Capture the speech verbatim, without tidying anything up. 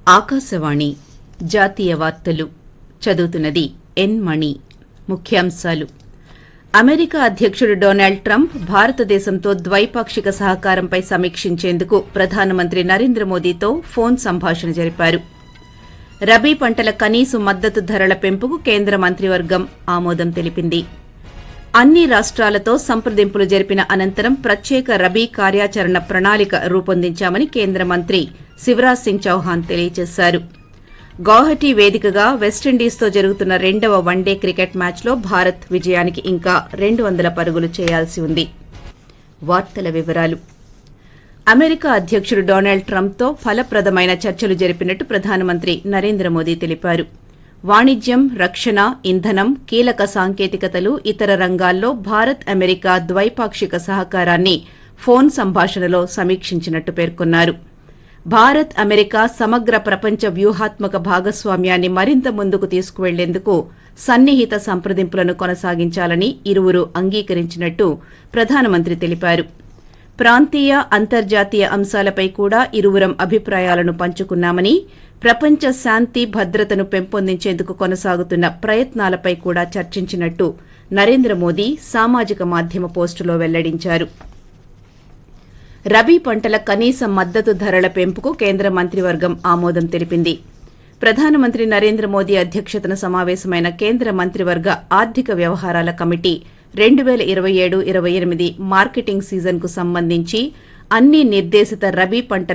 ఆకాశవాణి జాతీయ వార్తలు చదువుతున్నది ఎన్ మణి. ముఖ్యాంశాలు. అమెరికా అధ్యకుడు డొనాల్డ్ ట్రంప్ భారతదేశంతో ద్వైపాక్షిక సహకారంపై సమీక్షించేందుకు ప్రధానమంత్రి నరేంద్ర మోదీతో ఫోన్ సంభాషణ జరిపారు. రబీ పంటల కనీస మద్దతు ధరల పెంపుకు కేంద్ర మంత్రివర్గం ఆమోదం తెలిపింది. అన్ని రాష్ట్రాలతో సంప్రదింపులు జరిపిన అనంతరం ప్రత్యేక రబీ కార్యాచరణ ప్రణాళిక రూపొందించామని కేంద్ర మంత్రి శివరాజ్ సింగ్ చౌహాన్ తెలియజేశారు. గౌహటి వేదికగా వెస్టిండీస్తో జరుగుతున్న రెండవ వన్డే క్రికెట్ మ్యాచ్లో భారత్ విజయానికి ఇంకా రెండు వందల పరుగులు చేయాల్సి ఉంది. వార్తల వివరాలు. అమెరికా అధ్యకుడు డొనాల్డ్ ట్రంప్తో ఫలప్రదమైన చర్చలు జరిపినట్టు ప్రధానమంత్రి నరేంద్ర మోదీ తెలిపారు. వాణిజ్యం, రక్షణ, ఇంధనం, కీలక సాంకేతికతలు, ఇతర రంగాల్లో భారత్ అమెరికా ద్వైపాక్షిక సహకారాన్ని ఫోన్ సంభాషణలో సమీక్షించినట్టు పేర్కొన్నారు. భారత్ అమెరికా సమగ్ర ప్రపంచ వ్యూహాత్మక భాగస్వామ్యాన్ని మరింత ముందుకు తీసుకువెళ్లేందుకు సన్నిహిత సంప్రదింపులను కొనసాగించాలని ఇరువురు అంగీకరించినట్టు ప్రధానమంత్రి తెలిపారు. ప్రాంతీయ, అంతర్జాతీయ అంశాలపై కూడా ఇరువురం అభిప్రాయాలను పంచుకున్నామని, ప్రపంచ శాంతి భద్రతను పెంపొందించేందుకు కొనసాగుతున్న ప్రయత్నాలపై కూడా చర్చించినట్టు నరేంద్ర మోదీ సామాజిక మాధ్యమ పోస్టులో వెల్లడించారు. రబీ పంటల కనీస మద్దతు ధరల పెంపుకు కేంద్ర మంత్రివర్గం ఆమోదం తెలిపింది. ప్రధానమంత్రి నరేంద్ర మోదీ అధ్యక్షతన సమావేశమైన కేంద్ర మంత్రివర్గ ఆర్థిక వ్యవహారాల కమిటీ రెండు పేల ఇరవై ఏడు ఇరవై ఎనిమిది మార్కెటింగ్ సీజన్కు సంబంధించి అన్ని నిర్దేశిత రబీ పంటల